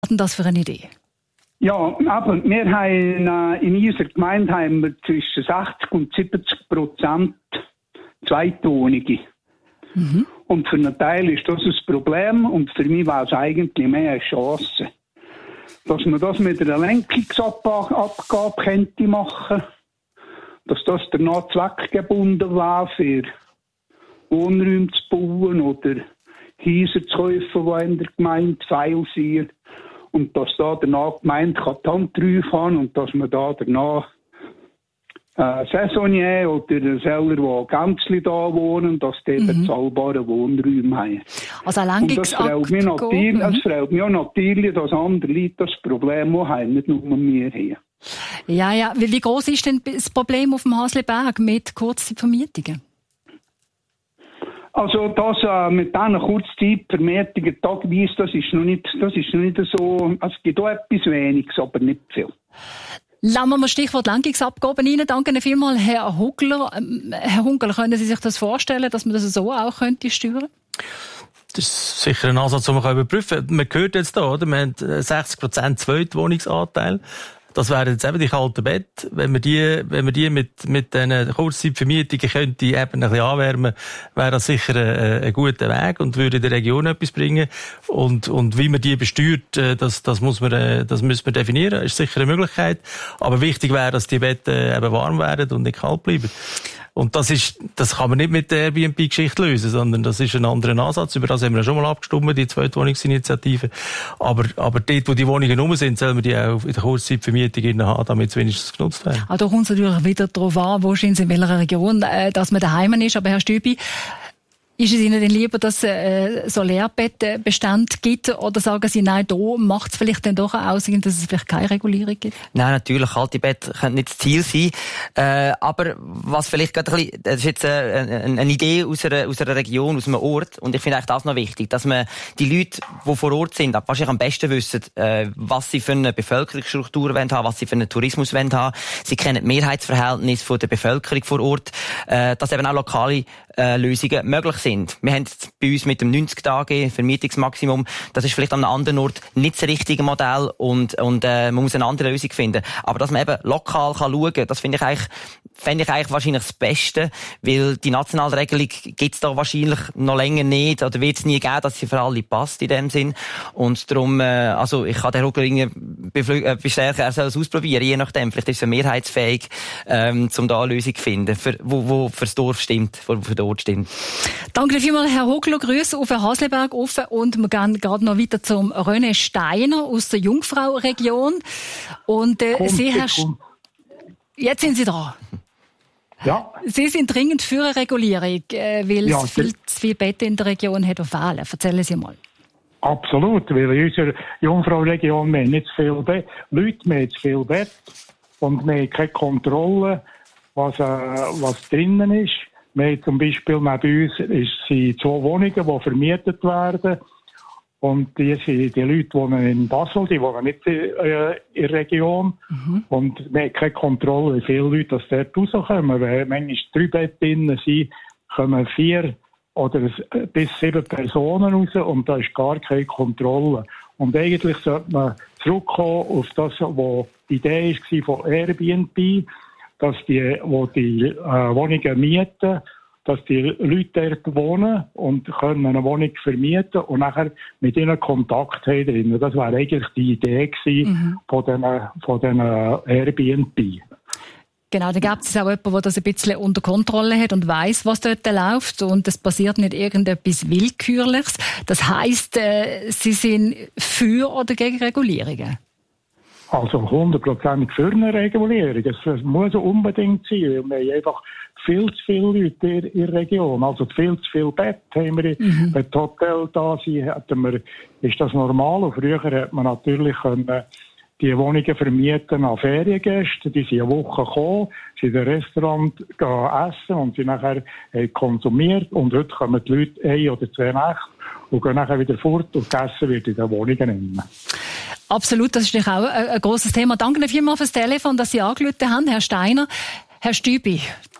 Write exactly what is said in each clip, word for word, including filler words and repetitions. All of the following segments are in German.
Was ist denn das für eine Idee? Ja, aber wir haben äh, in unserer Gemeinde haben wir zwischen sechzig und siebzig Prozent Zweitwohnungen. Mhm. Und für einen Teil ist das ein Problem und für mich war es eigentlich mehr eine Chance. Dass man das mit einer Lenkungsabgabe könnte machen, dass das danach zweckgebunden war, für Wohnräume zu bauen oder Häuser zu kaufen, die in der Gemeinde feil sind. Und dass da danach die Gemeinde die Hand drauf haben und dass man da danach äh, Saisonier oder Seller, die gänzlich da wohnen, dass die mhm. bezahlbare Wohnräume haben. Also ein und das freut mich natürlich, mhm. es freut mich auch natürlich, dass andere Leute das Problem auch haben, nicht nur wir hier. Ja, ja. Wie, wie groß ist denn das Problem auf dem Hasliberg mit Kurzzeitvermietungen? Also das äh, mit diesen Kurzzeitvermietungen tagweise, das ist noch nicht, das ist noch nicht so, es gibt auch etwas Weniges, aber nicht viel. Lassen wir mal Stichwort Lenkungsabgaben rein. Danke Ihnen vielmals, Herr Hugler. Ähm, Herr Hugler, können Sie sich das vorstellen, dass man das so auch könnte steuern? Das ist sicher ein Ansatz, den man überprüfen kann. Man hört jetzt hier, oder? Wir haben sechzig Prozent Zweitwohnungsanteil. Das wären jetzt eben die kalten Bett. Wenn wir die, wenn wir die mit, mit diesen Kurzzeitvermietungen könnte eben ein bisschen anwärmen, wäre das sicher ein, ein guter Weg und würde der Region etwas bringen. Und, und wie man die besteuert, das, das muss man, das müssen wir definieren. Ist sicher eine Möglichkeit. Aber wichtig wäre, dass die Betten eben warm werden und nicht kalt bleiben. Und das ist, das kann man nicht mit der Airbnb-Geschichte lösen, sondern das ist ein anderer Ansatz. Über das haben wir schon mal abgestimmt, die Zweitwohnungsinitiative. Aber, aber dort, wo die Wohnungen rum sind, sollen wir die auch in der Kurzzeitvermietung haben, damit sie wenigstens genutzt werden. Ah, da kommt es natürlich wieder darauf an, wo sind Sie in welcher Region, äh, dass man daheim ist. Aber Herr Stübi, ist es Ihnen denn lieber, dass es äh, so Leerbettbestand gibt? Oder sagen Sie, nein, da macht es vielleicht dann doch auch Sinn, dass es vielleicht keine Regulierung gibt? Nein, natürlich, kalte Betten können nicht das Ziel sein. Äh, aber was vielleicht gerade ein bisschen, das ist jetzt äh, eine Idee aus einer, aus einer Region, aus einem Ort. Und ich finde eigentlich das noch wichtig, dass man die Leute, die vor Ort sind, wahrscheinlich am besten wissen, äh, was sie für eine Bevölkerungsstruktur wollen haben, was sie für einen Tourismus wollen haben. Sie kennen die Mehrheitsverhältnisse von der Bevölkerung vor Ort, äh, dass eben auch lokale äh, Lösungen möglich sind. Wir haben bei uns mit dem neunzig Tage Vermietungsmaximum, das ist vielleicht an einem anderen Ort nicht das richtige Modell und, und äh, man muss eine andere Lösung finden. Aber dass man eben lokal kann schauen kann, das finde ich eigentlich, fände ich eigentlich wahrscheinlich das Beste, weil die nationale Regelung gibt es da wahrscheinlich noch länger nicht oder wird es nie geben, dass sie für alle passt in dem Sinn. Und darum, äh, also ich kann den Hugler äh, bestärken, er soll es ausprobieren, je nachdem. Vielleicht ist es mehrheitsfähig, ähm, um da eine Lösung zu finden, für, wo, wo fürs Dorf stimmt, wo für den Ort stimmt. Danke vielmals, Herr Hugler. Grüße auf den Hasliberg offen. Und wir gehen gerade noch weiter zum René Steiner aus der Jungfrau-Region. Und äh, komm, Sie, Herr komm. Jetzt sind Sie dran. Ja. Sie sind dringend für eine Regulierung, äh, weil ja, es viel zu viele Betten in der Region hat, die fehlen. Erzählen Sie mal. Absolut, weil in unserer Jungfrau-Region wir haben nicht zu viele Bett, Leute, wir haben zu viel Bett und wir haben keine Kontrolle, was, äh, was drinnen ist. Wir haben zum Beispiel neben uns ist, sind zwei Wohnungen, die vermietet werden. Und die, sind, die Leute wohnen in Basel, die wohnen nicht äh, in der Region. Mhm. Und wir haben keine Kontrolle, wie viele Leute das dort rauskommen. Wenn manchmal drei Betten drin sind, kommen vier oder bis sieben Personen raus und da ist gar keine Kontrolle. Und eigentlich sollte man zurückkommen auf das, was die Idee war von Airbnb, dass die, wo die äh, Wohnungen mieten, dass die Leute dort wohnen und können eine Wohnung vermieten und nachher mit ihnen Kontakt haben drin. Das wäre eigentlich die Idee gewesen mhm. von diesen von den Airbnb. Genau, da gibt es auch jemanden, der das ein bisschen unter Kontrolle hat und weiss, was dort läuft und es passiert nicht irgendetwas Willkürliches. Das heisst, äh, Sie sind für oder gegen Regulierungen? Also hundertprozentig für eine Regulierung. Es muss unbedingt sein. Wir haben einfach viel zu viele Leute in der Region. Also viel zu viel Bett haben wir. Mhm. Wenn das Hotel da sind, hatten wir, ist das normal. Und früher hat man natürlich können die Wohnungen vermieten an Feriengäste. Die sind eine Woche gekommen, sind in ein Restaurant essen und sie nachher konsumiert. Und heute kommen die Leute ein oder zwei Nächte und gehen nachher wieder fort und gegessen wird in den Wohnungen. Absolut, das ist natürlich auch ein, ein grosses Thema. Danke Ihnen vielmals fürs Telefon, dass Sie angerufen haben, Herr Steiner. Herr Stübi.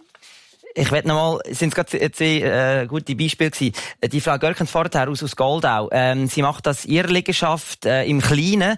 Ich werde nochmal, sind gerade sehr äh, gute Beispiele gewesen. Die Frau Görkens vorher aus, aus Goldau, ähm, sie macht das ihre Liegenschaft äh, im Kleinen